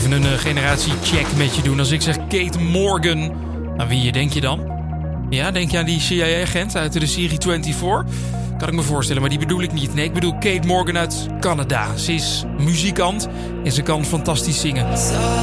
Even een generatiecheck met je doen. Als ik zeg Kate Morgan, aan wie denk je dan? Ja, denk je aan die CIA-agent uit de serie 24? Kan ik me voorstellen, maar die bedoel ik niet. Nee, ik bedoel Kate Morgan uit Canada. Ze is muzikant en ze kan fantastisch zingen.